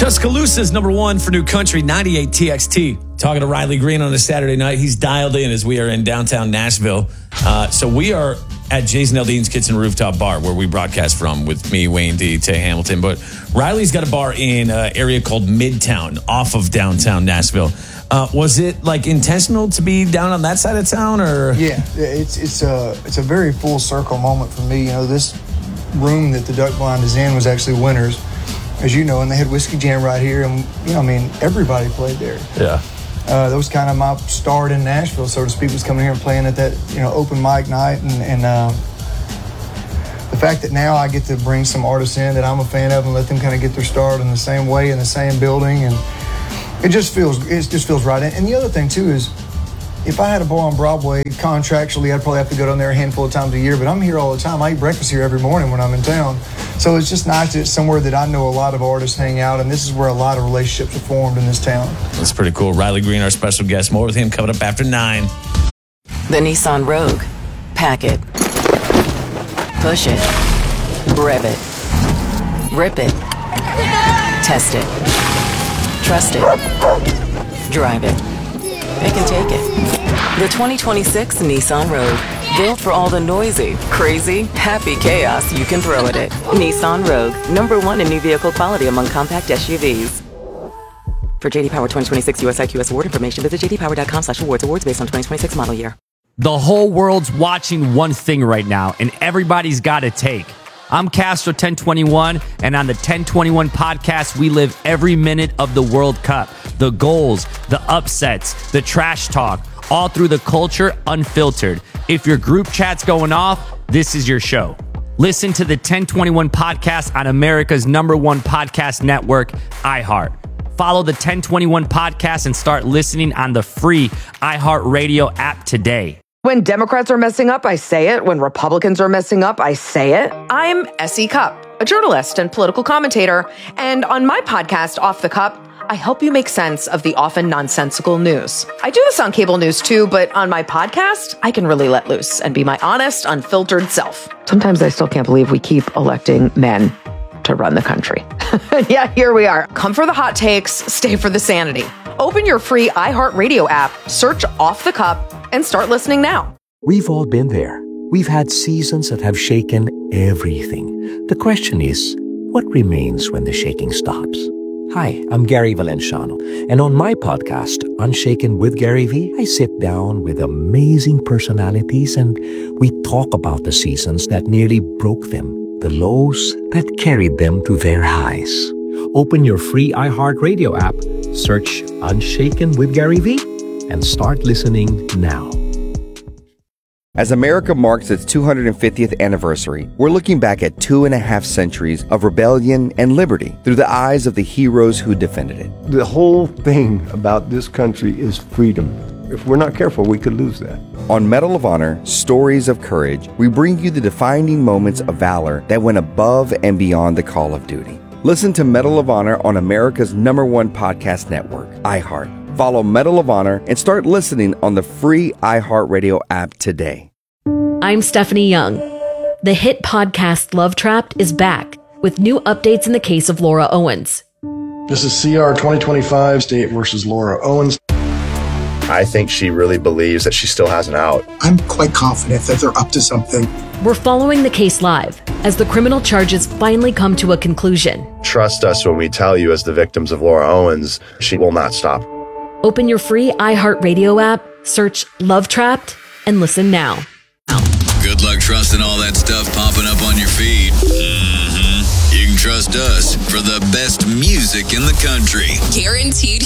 Tuscaloosa's number one for new country, 98 TXT. Talking to Riley Green on a Saturday night. He's dialed in as we are in downtown Nashville. So we are at Jason Aldean's Kitchen Rooftop Bar, where we broadcast from with me, Wayne D, Tay Hamilton. But Riley's got a bar in an area called Midtown, off of downtown Nashville. Was it like intentional to be down on that side of town, or? Yeah, it's a very full circle moment for me. You know, this room that the Duck Blind is in was actually Winners, as you know, and they had Whiskey Jam right here, and you know, I mean, everybody played there. Yeah. That was kind of my start in Nashville, so to speak, was coming here and playing at that, you know, open mic night, and the fact that now I get to bring some artists in that I'm a fan of and let them kind of get their start in the same way, in the same building, and it just feels right. And the other thing too is, if I had a bar on Broadway, contractually, I'd probably have to go down there a handful of times a year, but I'm here all the time. I eat breakfast here every morning when I'm in town. So it's just nice that it's somewhere that I know a lot of artists hang out, and this is where a lot of relationships are formed in this town. That's pretty cool. Riley Green, our special guest. More with him coming up after 9. The Nissan Rogue. Pack it. Push it. Rev it. Rip it. Test it. Trust it. Drive it. Pick and take it. The 2026 Nissan Rogue. Built for all the noisy, crazy, happy chaos you can throw at it. Nissan Rogue. #1 in new vehicle quality among compact SUVs. For JD Power 2026 US IQS award information, visit jdpower.com/awards. Awards based on 2026 model year. The whole world's watching one thing right now, and everybody's got a take. I'm Castro 1021, and on the 1021 podcast, we live every minute of the World Cup. The goals, the upsets, the trash talk, all through the culture, unfiltered. If your group chat's going off, this is your show. Listen to the 1021 podcast on America's #1 podcast network, iHeart. Follow the 1021 podcast and start listening on the free iHeartRadio app today. When Democrats are messing up, I say it. When Republicans are messing up, I say it. I'm S.E. Cupp, a journalist and political commentator. And on my podcast, Off the Cup, I help you make sense of the often nonsensical news. I do this on cable news too, but on my podcast, I can really let loose and be my honest, unfiltered self. Sometimes I still can't believe we keep electing men to run the country. Yeah, here we are. Come for the hot takes, stay for the sanity. Open your free iHeartRadio app, search Off the Cup, and start listening now. We've all been there. We've had seasons that have shaken everything. The question is, what remains when the shaking stops? Hi, I'm Gary Valenciano, and on my podcast, Unshaken with Gary V, I sit down with amazing personalities and we talk about the seasons that nearly broke them, the lows that carried them to their highs. Open your free iHeartRadio app, search Unshaken with Gary V, and start listening now. As America marks its 250th anniversary, we're looking back at 2.5 centuries of rebellion and liberty through the eyes of the heroes who defended it. The whole thing about this country is freedom. If we're not careful, we could lose that. On Medal of Honor, Stories of Courage, we bring you the defining moments of valor that went above and beyond the call of duty. Listen to Medal of Honor on America's #1 podcast network, iHeart. Follow Medal of Honor and start listening on the free iHeartRadio app today. I'm Stephanie Young. The hit podcast Love Trapped is back with new updates in the case of Laura Owens. This is CR 2025, State versus Laura Owens. I think she really believes that she still has an out. I'm quite confident that they're up to something. We're following the case live as the criminal charges finally come to a conclusion. Trust us when we tell you, as the victims of Laura Owens, she will not stop. Open your free iHeartRadio app, search Love Trapped, and listen now. Good luck trusting all that stuff popping up on your feed. You can trust us for the best music in the country. Guaranteed